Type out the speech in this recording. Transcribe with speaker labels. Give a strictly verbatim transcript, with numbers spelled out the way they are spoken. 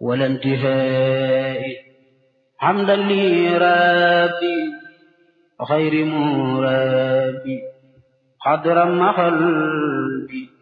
Speaker 1: ولا انتهاء حمدا لربي خير مربي قدرا ما قلبي